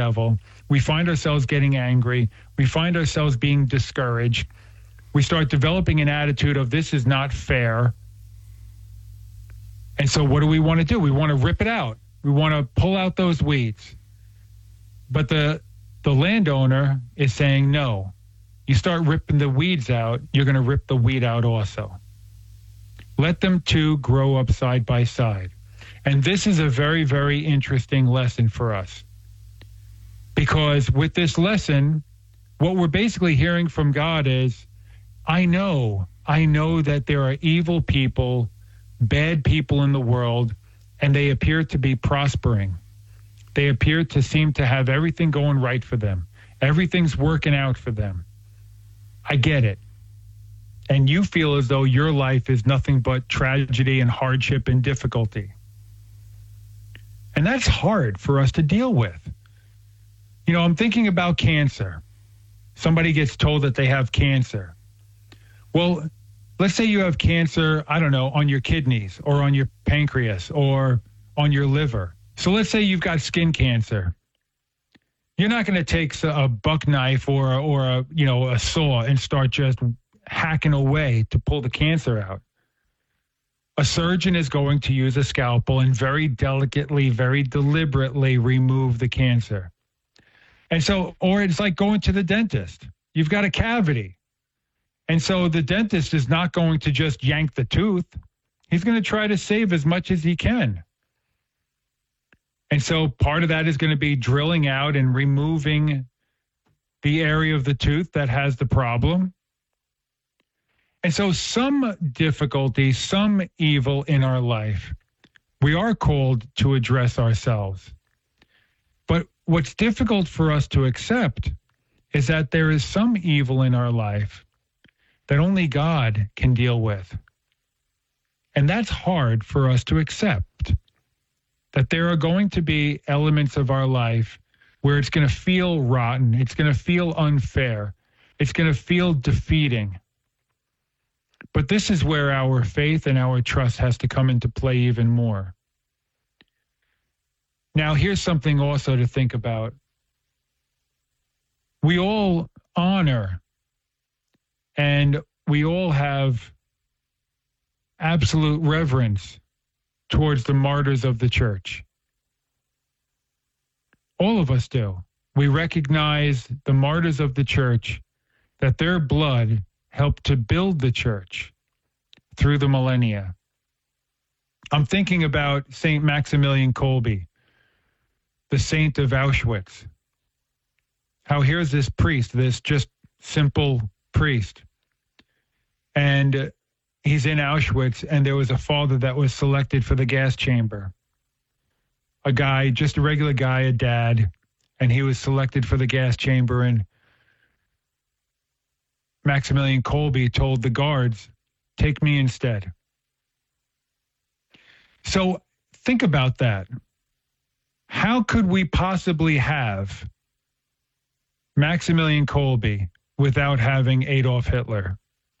devil. We find ourselves getting angry. We find ourselves being discouraged. We start developing an attitude of this is not fair. And so what do we want to do? We want to rip it out. We want to pull out those weeds. But the landowner is saying, no, you start ripping the weeds out, you're going to rip the weed out also. Let them two grow up side by side. And this is a very, very interesting lesson for us. Because with this lesson, what we're basically hearing from God is, I know that there are evil people, bad people in the world, and they appear to be prospering. They appear to seem to have everything going right for them. Everything's working out for them. I get it. And you feel as though your life is nothing but tragedy and hardship and difficulty. And that's hard for us to deal with. You know, I'm thinking about cancer. Somebody gets told that they have cancer. Well, let's say you have cancer, I don't know, on your kidneys or on your pancreas or on your liver. So let's say you've got skin cancer. You're not going to take a buck knife or a saw and start just hacking away to pull the cancer out. A surgeon is going to use a scalpel and very delicately, very deliberately remove the cancer. And so, or it's like going to the dentist. You've got a cavity. And so the dentist is not going to just yank the tooth. He's going to try to save as much as he can. And so part of that is going to be drilling out and removing the area of the tooth that has the problem. And so some difficulty, some evil in our life, we are called to address ourselves. But what's difficult for us to accept is that there is some evil in our life that only God can deal with. And that's hard for us to accept, that there are going to be elements of our life where it's going to feel rotten, it's going to feel unfair, it's going to feel defeating. But this is where our faith and our trust has to come into play even more. Now, here's something also to think about. We all honor and we all have absolute reverence towards the martyrs of the church. All of us do. We recognize the martyrs of the church, that their blood helped to build the church through the millennia. I'm thinking about St. Maximilian Kolbe, the saint of Auschwitz. How here's this priest, this just simple priest. And he's in Auschwitz, and there was a father that was selected for the gas chamber. A guy, just a regular guy, a dad, and he was selected for the gas chamber, and Maximilian Kolbe told the guards, take me instead. So think about that. How could we possibly have Maximilian Kolbe without having Adolf Hitler?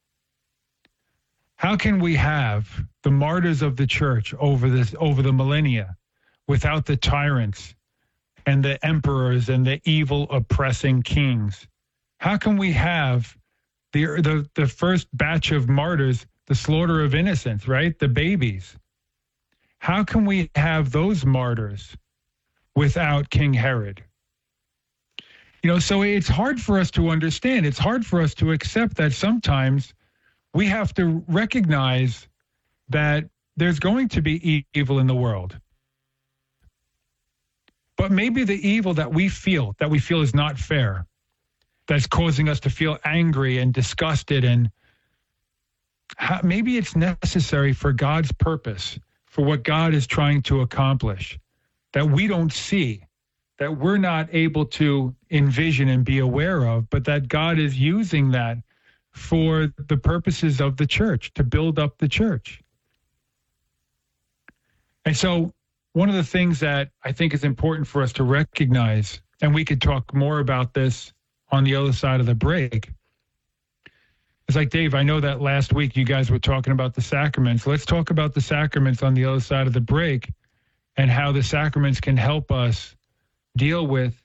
How can we have the martyrs of the church over the millennia without the tyrants and the emperors and the evil oppressing kings? How can we have the first batch of martyrs, the slaughter of innocents, right? The babies. How can we have those martyrs without King Herod? You know, so it's hard for us to understand. It's hard for us to accept that sometimes we have to recognize that there's going to be evil in the world. But maybe the evil that we feel is not fair, that's causing us to feel angry and disgusted, and maybe it's necessary for God's purpose, for what God is trying to accomplish, that we don't see, that we're not able to envision and be aware of, but that God is using that for the purposes of the church, to build up the church. And so one of the things that I think is important for us to recognize, and we could talk more about this on the other side of the break, is like, Dave, I know that last week you guys were talking about the sacraments. Let's talk about the sacraments on the other side of the break and how the sacraments can help us deal with